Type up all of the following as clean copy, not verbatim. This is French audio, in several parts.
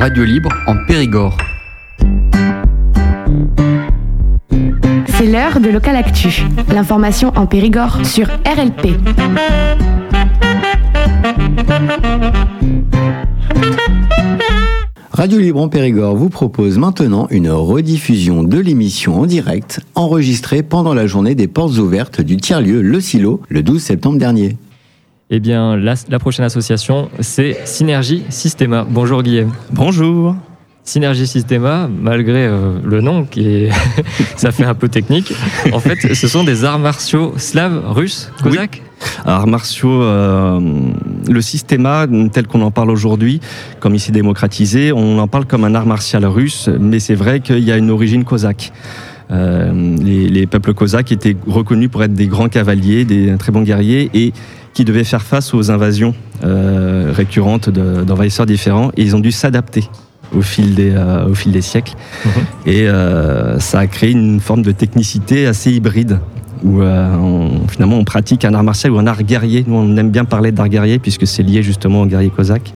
Radio Libre en Périgord. C'est l'heure de Local Actu, l'information en Périgord sur RLP. Radio Libre en Périgord vous propose maintenant une rediffusion de l'émission en direct, enregistrée pendant la journée des portes ouvertes du tiers-lieu Le Silo, le 12 septembre dernier. Eh bien, la prochaine association, c'est Synergie Systema. Bonjour Guillaume. Bonjour. Synergie Systema, malgré le nom qui est ça fait un peu technique, en fait, ce sont des arts martiaux slaves, russes, cosaques. Oui. Arts martiaux, le systéma tel qu'on en parle aujourd'hui, comme il s'est démocratisé, on en parle comme un art martial russe, mais c'est vrai qu'il y a une origine cosaque. Les peuples cosaques étaient reconnus pour être des grands cavaliers, des très bons guerriers, et qui devaient faire face aux invasions récurrentes d'envahisseurs différents, et ils ont dû s'adapter au fil des siècles. Et ça a créé une forme de technicité assez hybride, où finalement on pratique un art martial ou un art guerrier. Nous on aime bien parler d'art guerrier puisque c'est lié justement aux guerriers cosaques,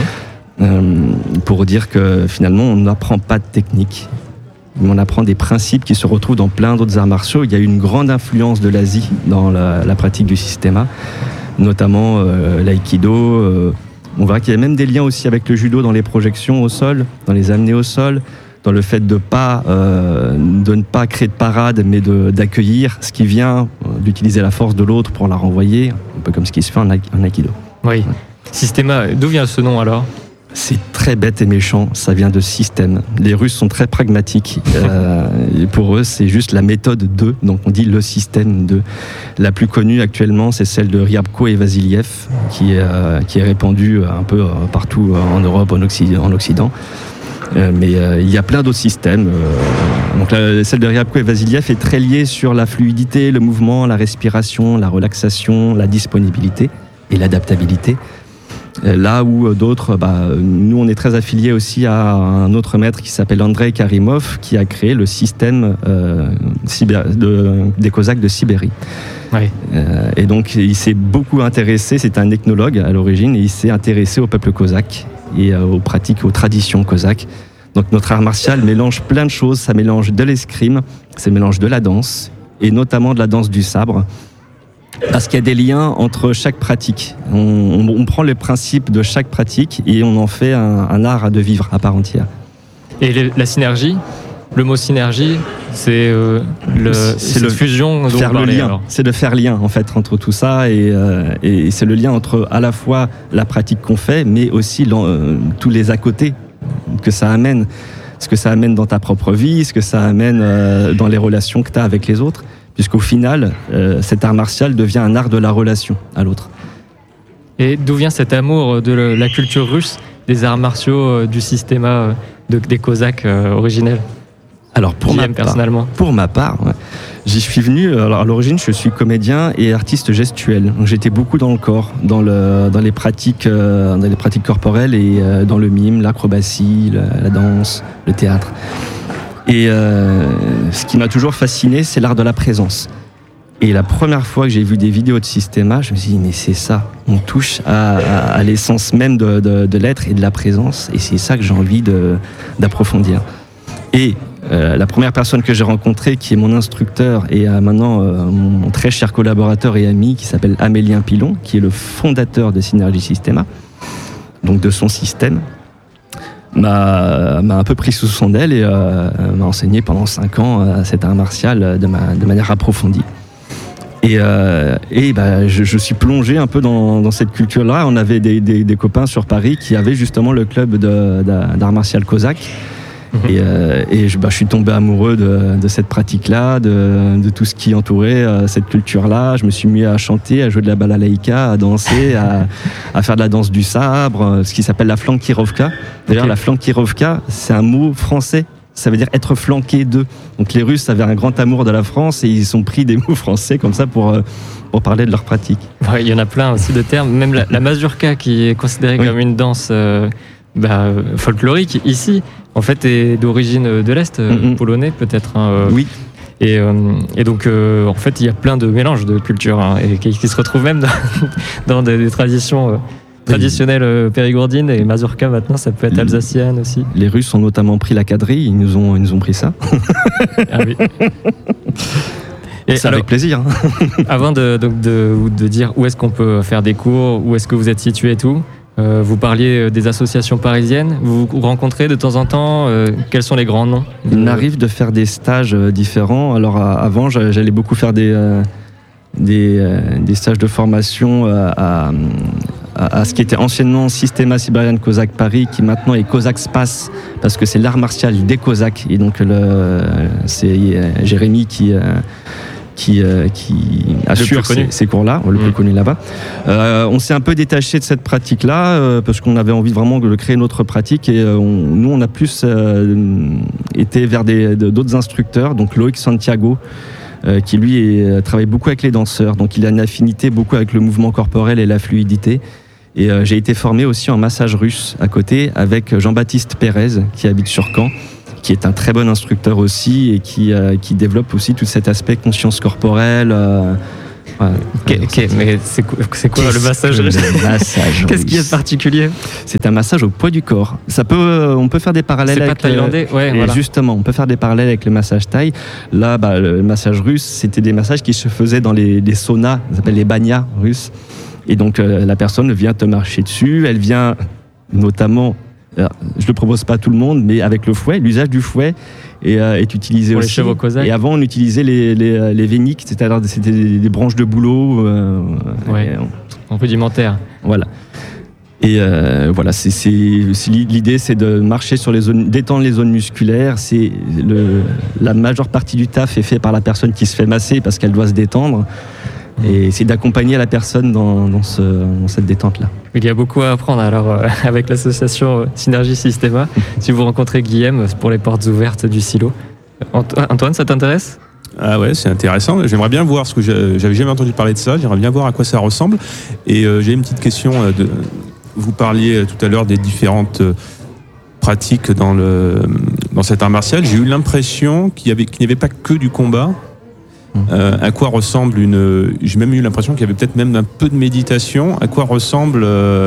pour dire que finalement on n'apprend pas de technique, mais on apprend des principes qui se retrouvent dans plein d'autres arts martiaux. Il y a une grande influence de l'Asie dans la pratique du systéma, notamment l'aïkido. On voit qu'il y a même des liens aussi avec le judo dans les projections au sol, dans les amener au sol, dans le fait de ne pas créer de parade, mais d'accueillir ce qui vient, d'utiliser la force de l'autre pour la renvoyer, un peu comme ce qui se fait en aïkido. Oui. Systéma, d'où vient ce nom alors ? C'est très bête et méchant, ça vient de système. Les Russes sont très pragmatiques. Pour eux, c'est juste la méthode 2, donc on dit le système 2. La plus connue actuellement, c'est celle de Ryabko et Vasiliev, qui est répandue un peu partout en Europe, en Occident. Mais il y a plein d'autres systèmes. Donc celle de Ryabko et Vasiliev est très liée sur la fluidité, le mouvement, la respiration, la relaxation, la disponibilité et l'adaptabilité. Là où d'autres, nous on est très affiliés aussi à un autre maître qui s'appelle Andrei Karimov, qui a créé le système des Cosaques de Sibérie. Oui. Et donc il s'est beaucoup intéressé, c'est un ethnologue à l'origine, et il s'est intéressé au peuple cosaque et aux pratiques, aux traditions cosaques. Donc notre art martial mélange plein de choses, ça mélange de l'escrime, ça mélange de la danse, et notamment de la danse du sabre. Parce qu'il y a des liens entre chaque pratique. On prend les principes de chaque pratique et on en fait un art de vivre à part entière. Et la synergie, le mot synergie, c'est cette fusion dont faire on parlait, le lien. alors. C'est de faire lien en fait entre tout ça et c'est le lien entre à la fois la pratique qu'on fait, mais aussi tous les à côté que ça amène. Ce que ça amène dans ta propre vie, ce que ça amène dans les relations que tu as avec les autres. Puisqu'au final, cet art martial devient un art de la relation à l'autre. Et d'où vient cet amour de la culture russe, des arts martiaux, du systéma des Cosaques originels ? Alors pour ma part, ouais, j'y suis venu. Alors à l'origine, je suis comédien et artiste gestuel. Donc j'étais beaucoup dans le corps, dans les pratiques corporelles et dans le mime, l'acrobatie, la danse, le théâtre. Et ce qui m'a toujours fasciné, c'est l'art de la présence. Et la première fois que j'ai vu des vidéos de systéma, je me suis dit, mais c'est ça. On touche à l'essence même de l'être et de la présence. Et c'est ça que j'ai envie d'approfondir. Et la première personne que j'ai rencontrée, qui est mon instructeur et maintenant mon très cher collaborateur et ami, qui s'appelle Amélien Pilon, qui est le fondateur de Synergie Systema, donc de son système, m'a un peu pris sous son aile et m'a enseigné pendant 5 ans cet art martial de manière approfondie. Et je suis plongé un peu dans cette culture-là. On avait des copains sur Paris qui avaient justement le club d'art martial cosaque. Et je suis tombé amoureux de cette pratique-là, de tout ce qui entourait cette culture-là. Je me suis mis à chanter, à jouer de la balalaïka, à danser, à faire de la danse du sabre, ce qui s'appelle la flankirovka. D'ailleurs, la flankirovka, c'est un mot français. Ça veut dire être flanqué d'eux. Donc les Russes avaient un grand amour de la France et ils ont pris des mots français comme ça pour parler de leur pratique. Ouais, il y en a plein aussi de termes. Même la mazurka, qui est considérée comme une danse folklorique ici, en fait, est d'origine de l'Est, polonais peut-être. Oui. Et donc, en fait, il y a plein de mélanges de cultures et qui se retrouvent même dans des traditions traditionnelle périgourdine, et mazurka maintenant, ça peut être alsacienne aussi. Les Russes ont notamment pris la quadrille, ils nous ont pris ça. Ah oui. Et c'est avec plaisir. Avant de dire où est-ce qu'on peut faire des cours, où est-ce que vous êtes situé et tout, vous parliez des associations parisiennes. Vous vous rencontrez de temps en temps. Quels sont les grands noms? Il m'arrive de faire des stages différents. Alors avant, j'allais beaucoup faire des stages de formation à ce qui était anciennement Systema Siberian Cosaque Paris, qui maintenant est Cosaque Space, parce que c'est l'art martial des Cosaques. Et donc c'est Jérémy qui assure ces cours-là, le plus connu là-bas. On s'est un peu détaché de cette pratique-là parce qu'on avait envie vraiment de créer notre pratique, et nous on a plus été vers d'autres instructeurs, donc Loïc Santiago, qui lui travaille beaucoup avec les danseurs, donc il a une affinité beaucoup avec le mouvement corporel et la fluidité. Et j'ai été formé aussi en massage russe à côté avec Jean-Baptiste Pérez qui habite sur Caen, qui est un très bon instructeur aussi et qui développe aussi tout cet aspect conscience corporelle. Mais c'est quoi le massage russe? Qu'est-ce qu'il y a de particulier? C'est un massage au poids du corps. On peut faire des parallèles avec thaïlandais, voilà. Justement, on peut faire des parallèles avec le massage thaï. Là, le massage russe, c'était des massages qui se faisaient dans les saunas, on appelle les banyas russes. Et donc la personne vient te marcher dessus, elle vient notamment, je ne le propose pas à tout le monde, mais avec le fouet, l'usage du fouet est utilisé pour aussi. Les chevaux cosaques. Et avant on utilisait les véniques, c'est-à-dire c'était des branches de bouleau. Rudimentaire. Voilà. Et voilà, l'idée c'est de marcher sur les zones, d'étendre les zones musculaires. La majeure partie du taf est fait par la personne qui se fait masser parce qu'elle doit se détendre. Et c'est d'accompagner la personne dans cette détente-là. Il y a beaucoup à apprendre alors avec l'association Synergie Systema. Si vous rencontrez Guillaume pour les portes ouvertes du silo. Antoine, ça t'intéresse? Ah ouais, c'est intéressant. J'aimerais bien voir, ce que j'avais jamais entendu parler de ça. J'aimerais bien voir à quoi ça ressemble. Et j'ai une petite question. Vous parliez tout à l'heure des différentes pratiques dans cet art martial. J'ai eu l'impression qu'il n'y avait pas que du combat. À quoi ressemble j'ai même eu l'impression qu'il y avait peut-être même un peu de méditation. À quoi ressemble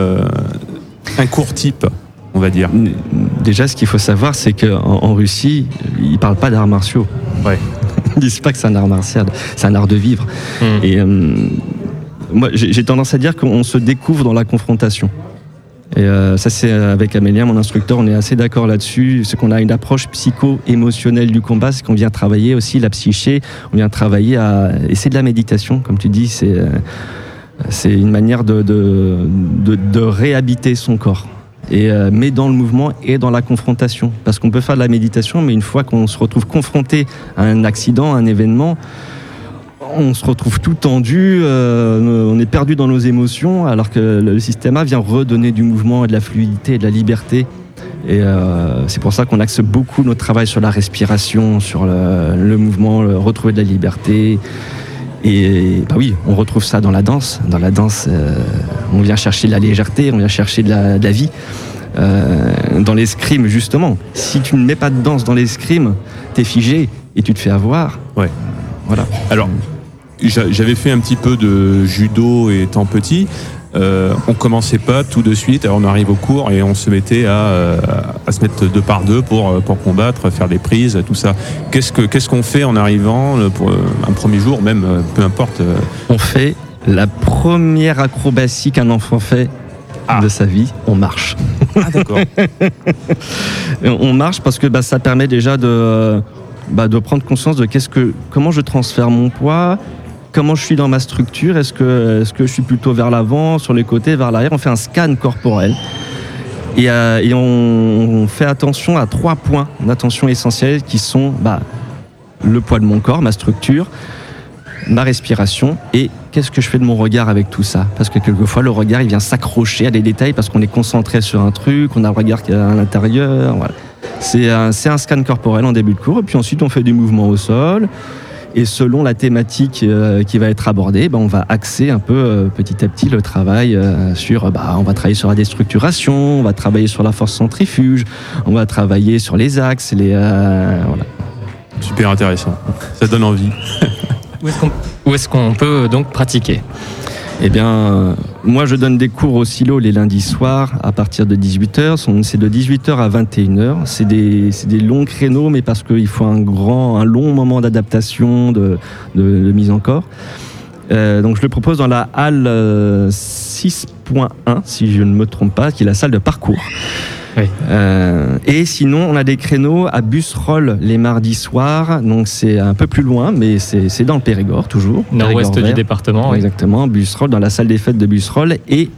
un cours type, on va dire? Déjà, ce qu'il faut savoir, c'est qu'en Russie, ils ne parlent pas d'arts martiaux. Ouais. Ils ne disent pas que c'est un art martial, c'est un art de vivre. Et moi, j'ai tendance à dire qu'on se découvre dans la confrontation. Et ça, c'est avec Amélien, mon instructeur, on est assez d'accord là-dessus. C'est qu'on a une approche psycho-émotionnelle du combat, c'est qu'on vient travailler aussi la psyché, on vient travailler et c'est de la méditation, comme tu dis, c'est une manière de réhabiter son corps. Mais dans le mouvement et dans la confrontation. Parce qu'on peut faire de la méditation, mais une fois qu'on se retrouve confronté à un accident, à un événement, on se retrouve tout tendu, on est perdu dans nos émotions, alors que le système vient redonner du mouvement et de la fluidité et de la liberté. Et c'est pour ça qu'on axe beaucoup notre travail sur la respiration, sur le mouvement, retrouver de la liberté. Et oui, on retrouve ça dans la danse. Dans la danse, on vient chercher de la légèreté, on vient chercher de la vie. Dans l'escrime, justement, si tu ne mets pas de danse dans l'escrime, t'es figé et tu te fais avoir. Ouais. Voilà. Alors, j'avais fait un petit peu de judo étant petit. On commençait pas tout de suite. Alors on arrive au cours et on se mettait à se mettre 2 par 2 pour combattre, faire des prises, tout ça. Qu'est-ce qu'on fait en arrivant pour un premier jour, même peu importe. On fait la première acrobatie qu'un enfant fait de sa vie. On marche. Ah d'accord. On marche parce que ça permet déjà de prendre conscience de comment je transfère mon poids. Comment je suis dans ma structure, est-ce que je suis plutôt vers l'avant, sur les côtés, vers l'arrière? On fait un scan corporel et on fait attention à 3 points d'attention essentiels qui sont le poids de mon corps, ma structure, ma respiration et qu'est-ce que je fais de mon regard avec tout ça? Parce que quelquefois le regard il vient s'accrocher à des détails parce qu'on est concentré sur un truc, on a le regard qui est à l'intérieur. Voilà. C'est un scan corporel en début de cours et puis ensuite on fait des mouvements au sol. Et selon la thématique qui va être abordée, on va axer un peu petit à petit le travail sur... on va travailler sur la déstructuration, on va travailler sur la force centrifuge, on va travailler sur les axes, voilà. Super intéressant, ça donne envie. Où est-ce qu'on peut donc pratiquer? Eh bien, moi je donne des cours au silo les lundis soirs à partir de 18h. C'est de 18h à 21h. C'est des longs créneaux, mais parce qu'il faut un long moment d'adaptation, de mise en corps. Donc je le propose dans la halle 6.1, si je ne me trompe pas, qui est la salle de parcours. Oui. Et sinon, on a des créneaux à Busserolles les mardis soirs. Donc c'est un peu plus loin, mais c'est dans le Périgord toujours. Nord-ouest du département. Exactement, Busserolles, dans la salle des fêtes de Busserolles. Et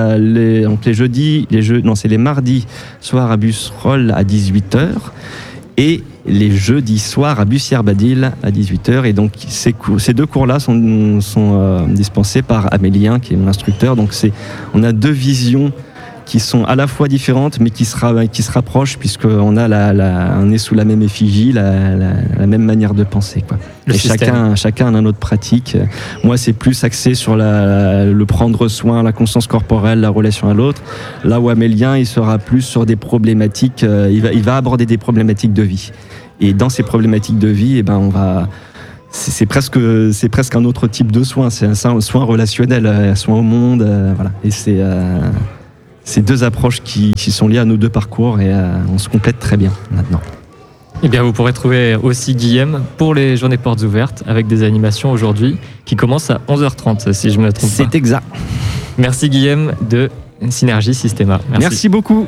c'est les mardis soirs à Busserolles à 18h. Et les jeudis soirs à Bussière-Badil à 18h. Et donc ces deux cours-là sont dispensés par Amélien, qui est mon instructeur. Donc on a deux visions qui sont à la fois différentes, mais qui se rapprochent, puisqu'on a on est sous la même effigie, la même manière de penser, quoi. Et chacun a notre pratique. Moi, c'est plus axé sur le prendre soin, la conscience corporelle, la relation à l'autre. Là où Amélien, il sera plus sur des problématiques, il va aborder des problématiques de vie. Et dans ces problématiques de vie, c'est presque un autre type de soin. C'est un soin relationnel, un soin au monde, voilà. Et c'est deux approches qui sont liées à nos deux parcours et on se complète très bien maintenant. Eh bien, vous pourrez trouver aussi Guillaume pour les journées portes ouvertes avec des animations aujourd'hui qui commencent à 11h30, si je ne me trompe pas. C'est exact. Merci Guillaume de Synergie Systema. Merci beaucoup.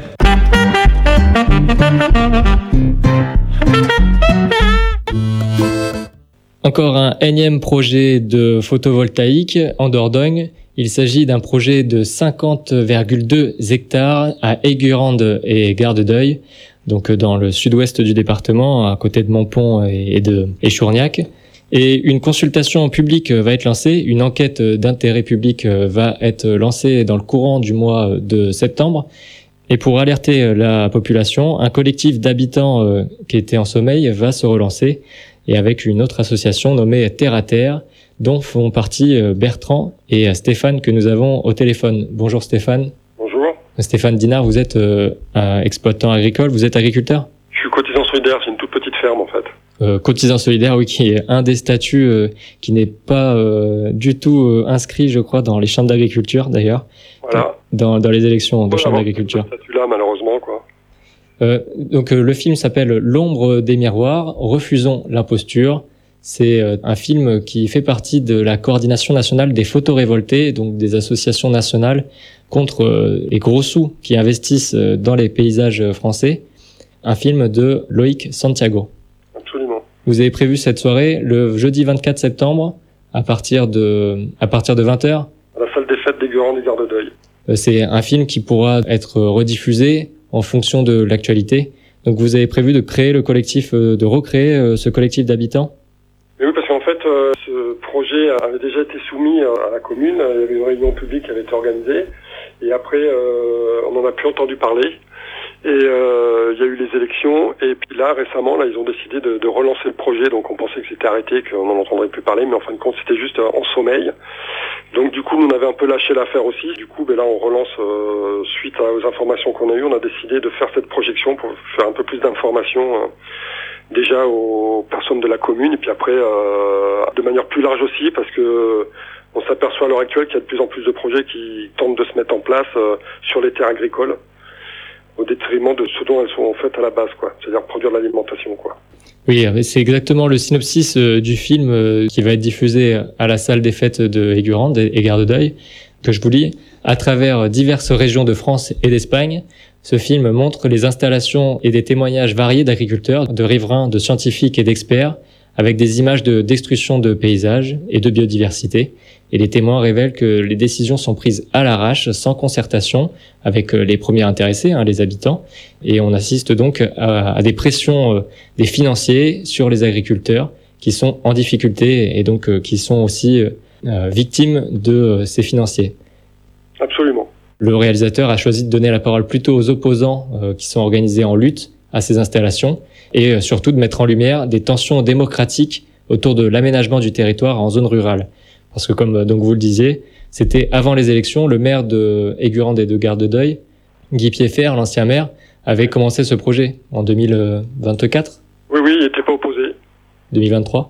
Encore un énième projet de photovoltaïque en Dordogne. Il s'agit d'un projet de 50,2 hectares à Aiguerande et Gare-de-Deuil, donc dans le sud-ouest du département, à côté de Montpont et Chourgnac. Et une consultation publique va être lancée, une enquête d'intérêt public va être lancée dans le courant du mois de septembre. Et pour alerter la population, un collectif d'habitants qui était en sommeil va se relancer, et avec une autre association nommée Terre à Terre, dont font partie Bertrand et Stéphane que nous avons au téléphone. Bonjour Stéphane. Bonjour. Stéphane Dinard, vous êtes exploitant agricole, vous êtes agriculteur ? Je suis cotisant solidaire, c'est une toute petite ferme en fait. Cotisant solidaire, oui, qui est un des statuts qui n'est pas du tout inscrit, je crois, dans les chambres d'agriculture d'ailleurs. Voilà. Dans les élections de chambres d'agriculture. Ce statut-là, malheureusement, quoi. Donc le film s'appelle L'ombre des miroirs, refusons l'imposture. C'est un film qui fait partie de la coordination nationale des photorévoltés, donc des associations nationales contre les gros sous qui investissent dans les paysages français. Un film de Loïc Santiago. Absolument. Vous avez prévu cette soirée le jeudi 24 septembre à partir de 20h à la salle des fêtes d'Aiguerande et Gare-de-Deuil. C'est un film qui pourra être rediffusé en fonction de l'actualité. Donc vous avez prévu de créer le collectif, de recréer ce collectif d'habitants ? Oui, parce qu'en fait, ce projet avait déjà été soumis à la commune. Il y avait une réunion publique qui avait été organisée. Et après, on n'en a plus entendu parler. Et il y a eu les élections. Et puis là, récemment, ils ont décidé de relancer le projet. Donc on pensait que c'était arrêté, qu'on n'en entendrait plus parler. Mais en fin de compte, c'était juste en sommeil. Donc du coup, nous, on avait un peu lâché l'affaire aussi. Du coup, là, on relance suite aux informations qu'on a eues. On a décidé de faire cette projection pour faire un peu plus d'informations déjà aux personnes de la commune. Et puis après, de manière plus large aussi, parce que on s'aperçoit à l'heure actuelle qu'il y a de plus en plus de projets qui tentent de se mettre en place sur les terres agricoles, au détriment de ce dont elles sont en fait à la base, quoi. C'est-à-dire produire de l'alimentation, quoi. Oui, c'est exactement le synopsis du film qui va être diffusé à la salle des fêtes de Aiguerande et Gare-de-Deuil, que je vous lis. À travers diverses régions de France et d'Espagne, ce film montre les installations et des témoignages variés d'agriculteurs, de riverains, de scientifiques et d'experts, avec des images de destruction de paysages et de biodiversité. Et les témoins révèlent que les décisions sont prises à l'arrache, sans concertation, avec les premiers intéressés, les habitants. Et on assiste donc à des pressions des financiers sur les agriculteurs qui sont en difficulté et donc qui sont aussi victimes de ces financiers. Absolument. Le réalisateur a choisi de donner la parole plutôt aux opposants qui sont organisés en lutte à ces installations et surtout de mettre en lumière des tensions démocratiques autour de l'aménagement du territoire en zone rurale. Parce que comme donc vous le disiez, c'était avant les élections, le maire de Aiguerande et de Gare-de-Deuil, Guy Piéfer, l'ancien maire, avait commencé ce projet en 2024. Oui, il n'était pas opposé. 2023.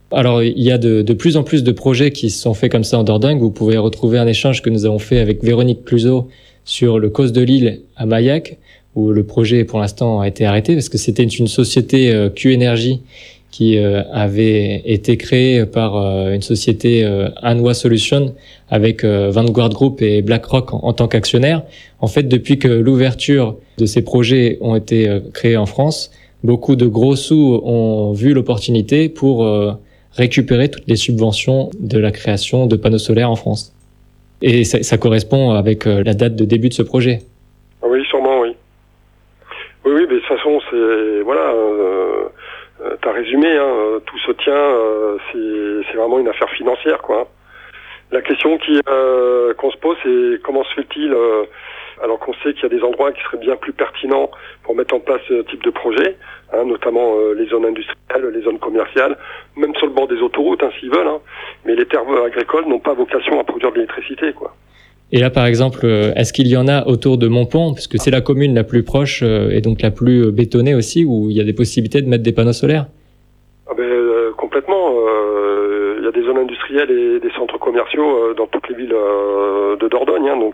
Alors, il y a de plus en plus de projets qui se sont faits comme ça en Dordogne. Vous pouvez retrouver un échange que nous avons fait avec Véronique Cluzot sur le Causse de l'Île à Maillac, où le projet, pour l'instant, a été arrêté parce que c'était une société Q-Energy qui avait été créée par une société Anwa Solutions avec Vanguard Group et BlackRock en tant qu'actionnaires. En fait, depuis que l'ouverture de ces projets ont été créés en France, beaucoup de gros sous ont vu l'opportunité pour récupérer toutes les subventions de la création de panneaux solaires en France. Et ça correspond avec la date de début de ce projet. Oui, sûrement, oui. Oui, mais de toute façon, c'est... Voilà, t'as résumé, hein, tout se tient, c'est vraiment une affaire financière, quoi. La question qu'on se pose, c'est comment se fait-il, alors qu'on sait qu'il y a des endroits qui seraient bien plus pertinents pour mettre en place ce type de projet, hein, notamment les zones industrielles, les zones commerciales, même sur le bord des autoroutes, hein, s'ils veulent, hein, mais les terres agricoles n'ont pas vocation à produire de l'électricité, quoi. Et là, par exemple, est-ce qu'il y en a autour de Montpont, puisque c'est la commune la plus proche et donc la plus bétonnée aussi, où il y a des possibilités de mettre des panneaux solaires? Complètement. Il y a des zones industrielles et des centres commerciaux dans toutes les villes de Dordogne, hein, donc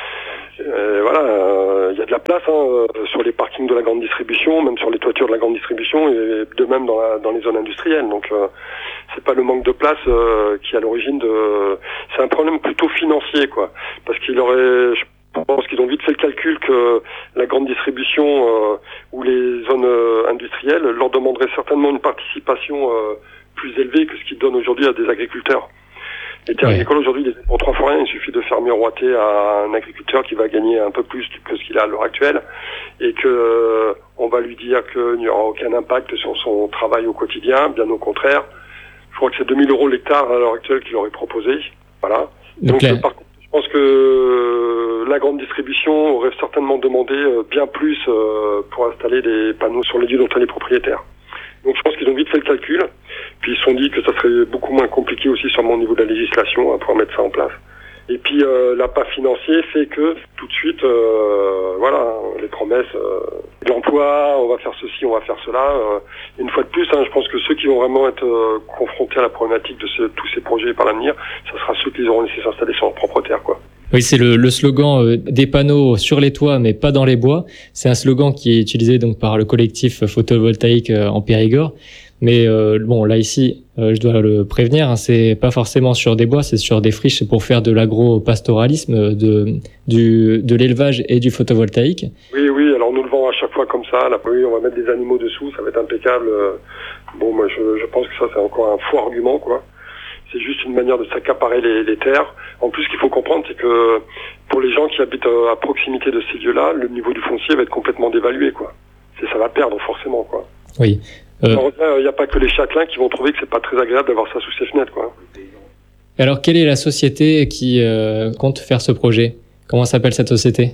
voilà, il y a de la place sur les parkings de la grande distribution, même sur les toitures de la grande distribution, et de même dans les zones industrielles. Donc c'est pas le manque de place qui est à l'origine de... C'est un problème plutôt financier, quoi. Parce je pense qu'ils ont vite fait le calcul que la grande distribution ou les zones industrielles leur demanderaient certainement une participation plus élevée que ce qu'ils donnent aujourd'hui à des agriculteurs. Les terres agricoles aujourd'hui, pour 3 fois rien, il suffit de faire miroiter à un agriculteur qui va gagner un peu plus que ce qu'il a à l'heure actuelle, et que on va lui dire qu'il n'y aura aucun impact sur son travail au quotidien, bien au contraire. Je crois que c'est 2000 € l'hectare à l'heure actuelle qu'il aurait proposé. Voilà. Donc par contre, je pense que la grande distribution aurait certainement demandé bien plus pour installer des panneaux sur les lieux dont elle est propriétaire. Donc je pense qu'ils ont vite fait le calcul, puis ils se sont dit que ça serait beaucoup moins compliqué aussi sûrement au niveau de la législation pour mettre ça en place. Et puis l'appât financier fait que tout de suite, voilà, les promesses d'emploi, on va faire ceci, on va faire cela. Une fois de plus, je pense que ceux qui vont vraiment être confrontés à la problématique de tous ces projets par l'avenir, ça sera ceux qui auront laissé s'installer sur leur propre terre, quoi. Oui, c'est le slogan des panneaux sur les toits, mais pas dans les bois. C'est un slogan qui est utilisé donc par le collectif photovoltaïque en Périgord. Mais bon, là ici, je dois le prévenir, c'est pas forcément sur des bois, c'est sur des friches, c'est pour faire de l'agro-pastoralisme, de l'élevage et du photovoltaïque. Oui, alors nous le vend à chaque fois comme ça. Là, oui, on va mettre des animaux dessous, ça va être impeccable. Bon, moi, je pense que ça, c'est encore un faux argument, quoi. C'est juste une manière de s'accaparer les terres. En plus, ce qu'il faut comprendre, c'est que pour les gens qui habitent à proximité de ces lieux-là, le niveau du foncier va être complètement dévalué, quoi. Ça va perdre forcément, quoi. Oui. Il n'y a pas que les châtelains qui vont trouver que c'est pas très agréable d'avoir ça sous ses fenêtres, quoi. Alors, quelle est la société qui compte faire ce projet? Comment s'appelle cette société?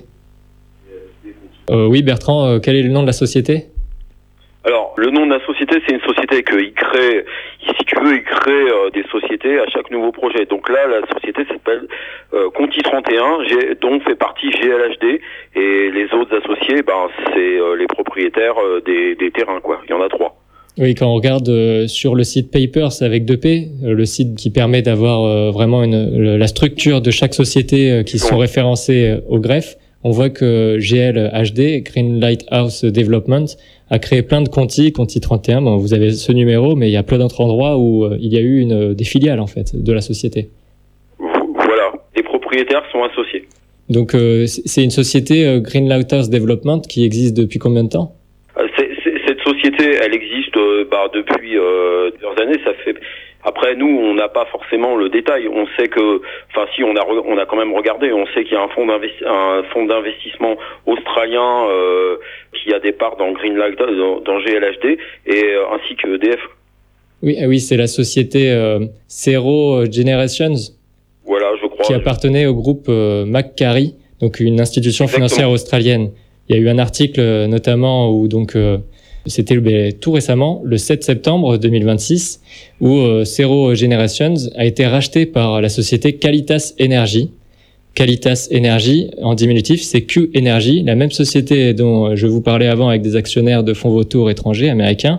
Oui, Bertrand, quel est le nom de la société? Alors, le nom de la société, c'est une société qu'il crée, si tu veux, il crée des sociétés à chaque nouveau projet. Donc là, la société s'appelle Conti 31, dont fait partie GLHD, et les autres associés, c'est les propriétaires des terrains, quoi. Il y en a 3. Oui, quand on regarde sur le site Papers avec 2P, le site qui permet d'avoir vraiment la structure de chaque société qui sont référencées au greffe, on voit que GLHD, Green Lighthouse Development, a créé plein de Conti 31. Bon, vous avez ce numéro, mais il y a plein d'autres endroits où il y a eu des filiales, en fait, de la société. Voilà. Les propriétaires sont associés. Donc, c'est une société Green Lighthouse Development qui existe depuis combien de temps? Cette société, elle existe depuis plusieurs années. Ça fait. Après, nous, on n'a pas forcément le détail. On sait que, si on a quand même regardé. On sait qu'il y a un fonds d'investissement australien qui a des parts dans Green Lighthouse, dans GLHD, et ainsi que EDF. Oui, c'est la société Zero Generations. Voilà, je crois. Qui appartenait au groupe Macquarie, donc une institution financière australienne. Il y a eu un article notamment où c'était tout récemment, le 7 septembre 2026, où Zero Generations a été racheté par la société Qualitas Energy. Qualitas Energy, en diminutif, c'est Q Energy, la même société dont je vous parlais avant avec des actionnaires de fonds vautours étrangers, américains,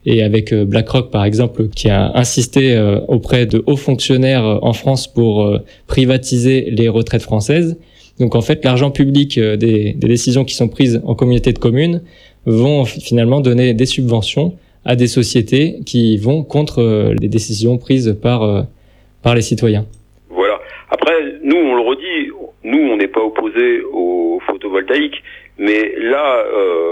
et avec BlackRock par exemple, qui a insisté auprès de hauts fonctionnaires en France pour privatiser les retraites françaises. Donc en fait, l'argent public des décisions qui sont prises en communauté de communes vont finalement donner des subventions à des sociétés qui vont contre les décisions prises par les citoyens. Voilà. Après, nous, on le redit, nous, on n'est pas opposés au photovoltaïque, mais là,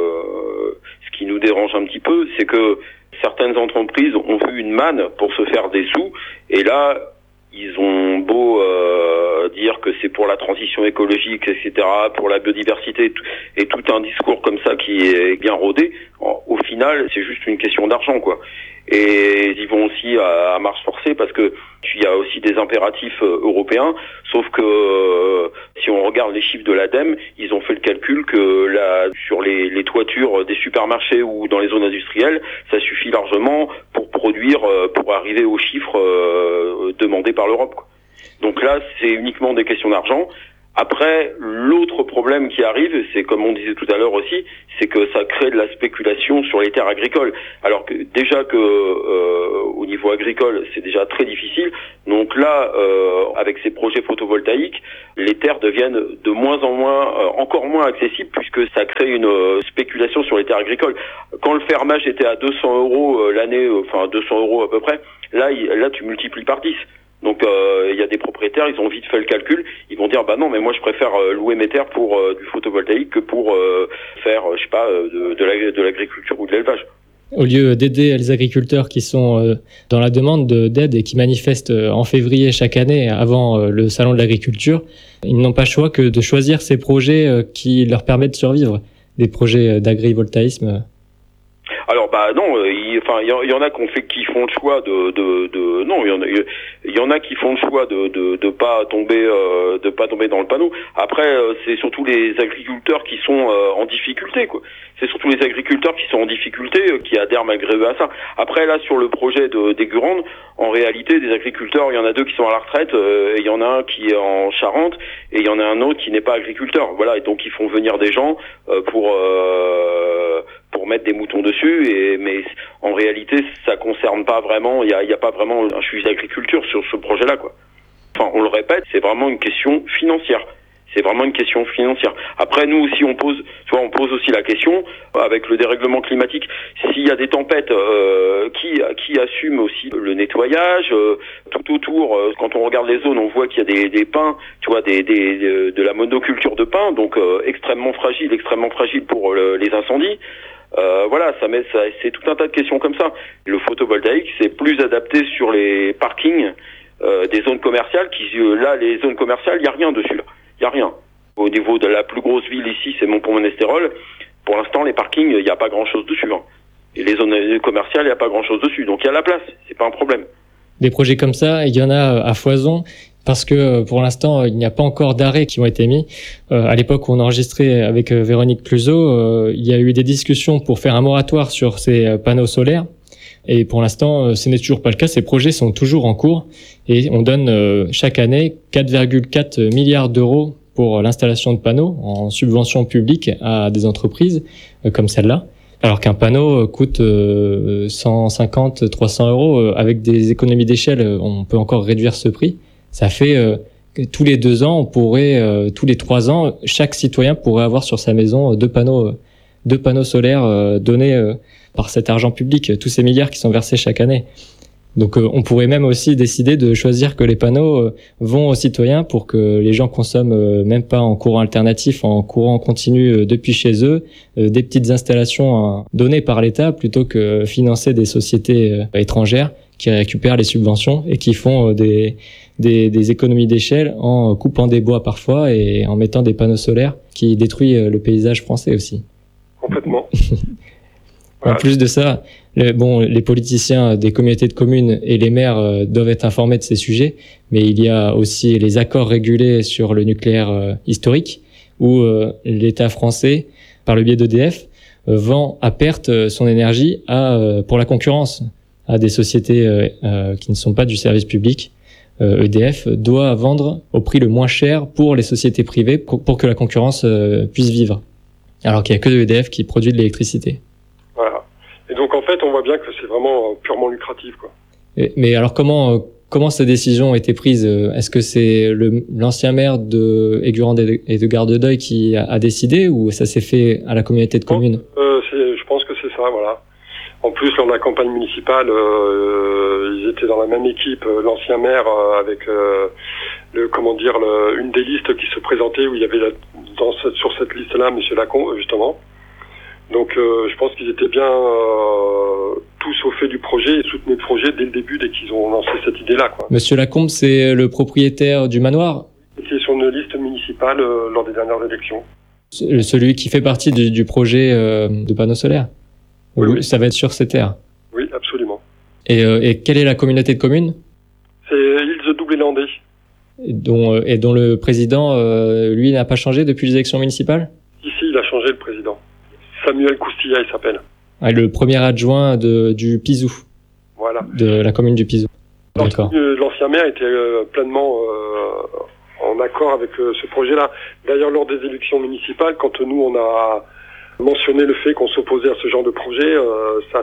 ce qui nous dérange un petit peu, c'est que certaines entreprises ont vu une manne pour se faire des sous, et là, ils ont beau dire que c'est pour la transition écologique, etc., pour la biodiversité, et tout un discours comme ça qui est bien rodé, au final, c'est juste une question d'argent, quoi. Et ils vont aussi à marche forcée parce que il y a aussi des impératifs européens, sauf que si on regarde les chiffres de l'ADEME, ils ont fait le calcul que sur les toitures des supermarchés ou dans les zones industrielles, ça suffit largement pour produire, pour arriver aux chiffres demandés par l'Europe, quoi. Donc là, c'est uniquement des questions d'argent. Après, l'autre problème qui arrive, c'est comme on disait tout à l'heure aussi, c'est que ça crée de la spéculation sur les terres agricoles. Alors que déjà que au niveau agricole, c'est déjà très difficile. Donc là, avec ces projets photovoltaïques, les terres deviennent de moins en moins, encore moins accessibles, puisque ça crée une spéculation sur les terres agricoles. Quand le fermage était à 200 € l'année, enfin 200 € à peu près, là tu multiplies par 10. Donc il y a des propriétaires, ils ont vite fait le calcul, ils vont dire bah non mais moi je préfère louer mes terres pour du photovoltaïque que pour faire je sais pas de l'agriculture ou de l'élevage. Au lieu d'aider les agriculteurs qui sont dans la demande d'aide et qui manifestent en février chaque année avant le salon de l'agriculture, ils n'ont pas le choix que de choisir ces projets qui leur permettent de survivre, des projets d'agrivoltaïsme. Alors bah non, il y en a qui font le choix non, il y en a qui font le choix de pas tomber dans le panneau. Après c'est surtout les agriculteurs qui sont en difficulté, quoi. C'est surtout les agriculteurs qui sont en difficulté qui adhèrent malgré eux à ça. Après là sur le projet des Gurandes, en réalité des agriculteurs, il y en a 2 qui sont à la retraite et il y en a un qui est en Charente et il y en a un autre qui n'est pas agriculteur. Voilà, et donc ils font venir des gens pour mettre des moutons dessus, mais en réalité ça concerne pas vraiment, il y a pas vraiment un sujet d'agriculture sur ce projet-là, quoi. Enfin, on le répète, c'est vraiment une question financière. C'est vraiment une question financière. Après, nous aussi, on pose aussi la question, avec le dérèglement climatique, s'il y a des tempêtes, qui assume aussi le nettoyage, tout autour, quand on regarde les zones, on voit qu'il y a des pins, tu vois, de la monoculture de pins, donc extrêmement fragile pour les incendies. Voilà, c'est tout un tas de questions comme ça. Le photovoltaïque, c'est plus adapté sur les parkings des zones commerciales. Là, les zones commerciales, il y a rien dessus. Là, il y a rien. Au niveau de la plus grosse ville ici, c'est Montpont-Ménestérol. Pour l'instant, les parkings, il n'y a pas grand-chose dessus. Hein. Et les zones commerciales, il n'y a pas grand-chose dessus. Donc il y a la place. C'est pas un problème. Des projets comme ça, il y en a à foison. Parce que pour l'instant, il n'y a pas encore d'arrêts qui ont été mis. À l'époque où on enregistrait avec Véronique Cluzot, il y a eu des discussions pour faire un moratoire sur ces panneaux solaires. Et pour l'instant, ce n'est toujours pas le cas. Ces projets sont toujours en cours. Et on donne chaque année 4,4 milliards d'euros pour l'installation de panneaux en subvention publique à des entreprises comme celle-là. Alors qu'un panneau coûte 150, 300 €. Avec des économies d'échelle, on peut encore réduire ce prix. Ça fait tous les 2 ans, on pourrait tous les 3 ans, chaque citoyen pourrait avoir sur sa maison 2 panneaux solaires donnés par cet argent public, tous ces milliards qui sont versés chaque année. Donc on pourrait même aussi décider de choisir que les panneaux vont aux citoyens pour que les gens consomment même pas en courant alternatif, en courant continu depuis chez eux, des petites installations données par l'État plutôt que financer des sociétés étrangères qui récupèrent les subventions et qui font des économies d'échelle en coupant des bois parfois et en mettant des panneaux solaires qui détruisent le paysage français aussi. Complètement. En plus de ça, les politiciens des communautés de communes et les maires doivent être informés de ces sujets, mais il y a aussi les accords régulés sur le nucléaire historique où l'État français, par le biais d'EDF, vend à perte son énergie pour la concurrence à des sociétés qui ne sont pas du service public. EDF doit vendre au prix le moins cher pour les sociétés privées pour que la concurrence puisse vivre. Alors qu'il n'y a que EDF qui produit de l'électricité. Voilà. Et donc Donc en fait, on voit bien que c'est vraiment purement lucratif, quoi. Mais alors comment ces décisions ont été prises? Est-ce que c'est l'ancien maire de Aigurande et de Gardedeuil qui a décidé, ou ça s'est fait à la communauté de communes? Je pense que c'est ça, voilà. En plus, lors de la campagne municipale, ils étaient dans la même équipe, l'ancien maire avec une des listes qui se présentait, où il y avait sur cette liste-là Monsieur Lacombe, justement. Donc je pense qu'ils étaient bien tous au fait du projet et soutenaient le projet dès le début, dès qu'ils ont lancé cette idée-là, quoi. Monsieur Lacombe, c'est le propriétaire du manoir? Qui est sur une liste municipale lors des dernières élections. Celui qui fait partie du projet de panneaux solaires? Oui. Ça va être sur ces terres? Oui, absolument. Et quelle est la communauté de communes? C'est Ilse Double-Landais. Et dont le président, lui, n'a pas changé depuis les élections municipales? Ici, il a changé, le président. Samuel Coustilla, il s'appelle. Le premier adjoint du Pizou. Voilà. De la commune du Pizou. D'accord. L'ancien maire était pleinement en accord avec ce projet-là. D'ailleurs, lors des élections municipales, quand nous, on a mentionné le fait qu'on s'opposait à ce genre de projet, ça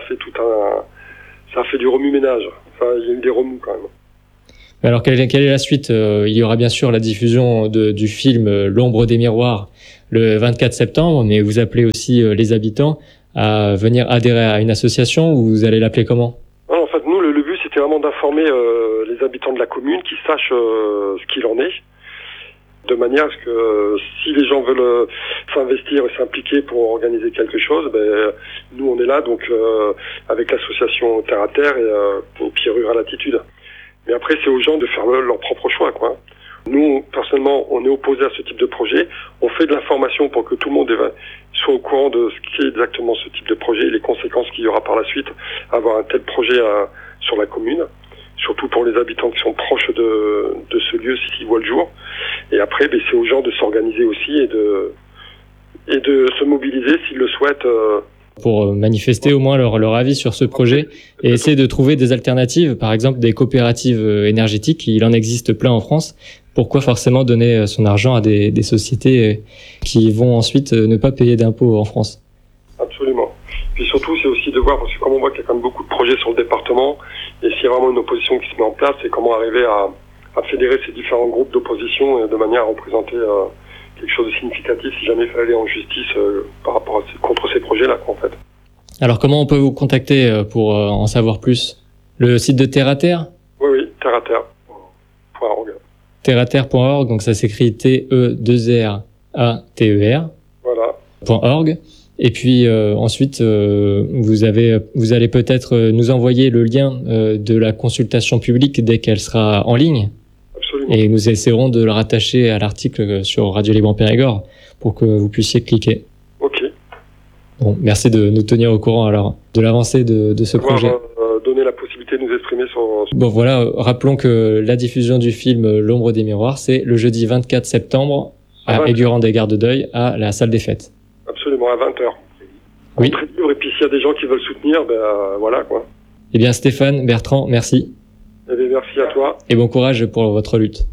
a fait du remue-ménage. Enfin, il y a eu des remous, quand même. Alors, quelle est la suite? Il y aura bien sûr la diffusion du film L'ombre des miroirs le 24 septembre, mais vous appelez aussi les habitants à venir adhérer à une association, ou vous allez l'appeler comment? En fait, nous, le but, c'était vraiment d'informer les habitants de la commune, qui sachent ce qu'il en est, de manière à ce que si les gens veulent s'investir et s'impliquer pour organiser quelque chose, nous, on est là, donc avec l'association Terre à Terre et Pierre Rural Attitude. Mais après, c'est aux gens de faire leur propre choix, quoi. Nous, personnellement, on est opposé à ce type de projet. On fait de l'information pour que tout le monde soit au courant de ce qu'est exactement ce type de projet et les conséquences qu'il y aura par la suite à avoir un tel projet sur la commune. Surtout pour les habitants qui sont proches de ce lieu s'ils voient le jour. Et après, c'est aux gens de s'organiser aussi et de se mobiliser s'ils le souhaitent. Pour manifester au moins leur avis sur ce projet et essayer de trouver des alternatives, par exemple des coopératives énergétiques. Il en existe plein en France. Pourquoi forcément donner son argent à des sociétés qui vont ensuite ne pas payer d'impôts en France? Absolument. Puis surtout, c'est aussi de voir, parce que comme on voit qu'il y a quand même beaucoup de projets sur le département, et s'il y a vraiment une opposition qui se met en place, c'est comment arriver à fédérer ces différents groupes d'opposition de manière à représenter quelque chose de significatif si jamais il fallait aller en justice par rapport contre ces projets-là, en fait. Alors comment on peut vous contacter pour en savoir plus? Le site de Terre à Terre? Oui, terreaterre.org. Terreaterre.org, donc ça s'écrit TE2RATER. Voilà. .org. Et puis ensuite, vous allez peut-être nous envoyer le lien de la consultation publique dès qu'elle sera en ligne. Absolument. Et nous essaierons de le rattacher à l'article sur Radio Libre en Périgord pour que vous puissiez cliquer. Ok. Bon, merci de nous tenir au courant alors de l'avancée de ce projet. Donner la possibilité de nous exprimer sur... Bon voilà, rappelons que la diffusion du film L'ombre des miroirs, c'est le jeudi 24 septembre à Aigurande et Gardedeuil à la salle des fêtes. Absolument, à 20h. Oui. Très libre, et puis s'il y a des gens qui veulent soutenir, voilà, quoi. Eh bien Stéphane, Bertrand, merci. Eh bien, merci à toi. Et bon courage pour votre lutte.